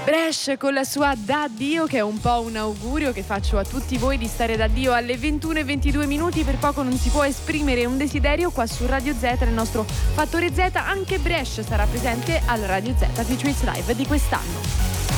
Bresh con la sua Da Dio, che è un po' un augurio che faccio a tutti voi di stare da Dio alle 21:22. Per poco non si può esprimere un desiderio qua su Radio Z, nel nostro Fattore Z. Anche Bresh sarà presente al Radio Z Future Hits Live di quest'anno.